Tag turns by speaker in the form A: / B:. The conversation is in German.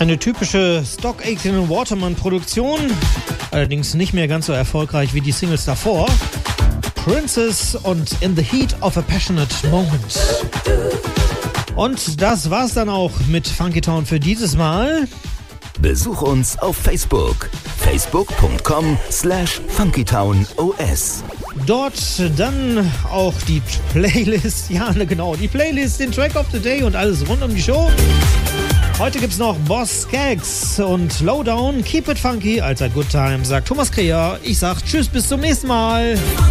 A: Eine typische Stock Aitken Waterman Produktion, allerdings nicht mehr ganz so erfolgreich wie die Singles davor. Princess und In the Heat of a Passionate Moment. Und das war's dann auch mit Funky Town für dieses Mal.
B: Besuch uns auf Facebook. facebook.com/funkytownos.
A: Dort dann auch die Playlist, ja genau, die Playlist, den Track of the Day und alles rund um die Show. Heute gibt's noch Boss Skaggs und Lowdown. Keep it funky, allzeit good time, sagt Thomas Kreher. Ich sag tschüss, bis zum nächsten Mal.